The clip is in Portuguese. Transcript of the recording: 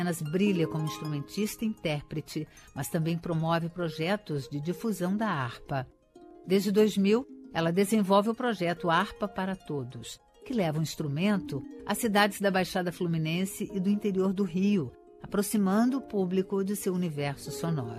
apenas brilha como instrumentista e intérprete, mas também promove projetos de difusão da harpa. Desde 2000, ela desenvolve o projeto Harpa para Todos, que leva o instrumento às cidades da Baixada Fluminense e do interior do Rio, aproximando o público de seu universo sonoro.